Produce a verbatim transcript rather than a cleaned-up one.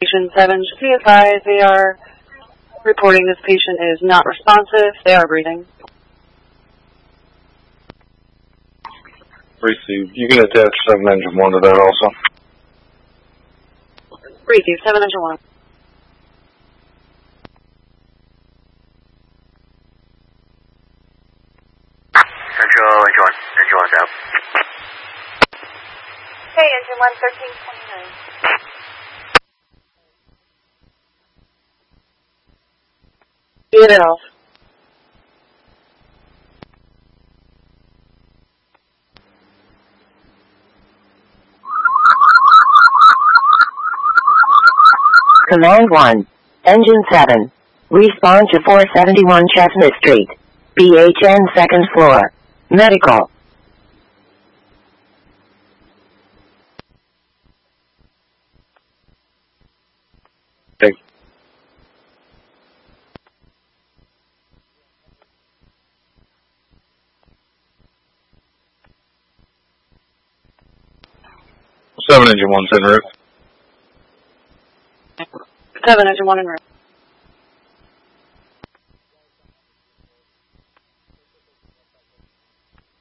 Patient seven, just be advised they are reporting this patient is not responsive. They are breathing. Received. You can attach seven engine one to that also. Received. seven engine one. Central engine one. Engine one's out. Hey, engine one, thirteen twenty-nine. Get it off. Command one. Engine seven. Respond to four seventy-one Chestnut Street. B H N second floor. Medical. Okay. Seven engine one's en route. seven engine one en route.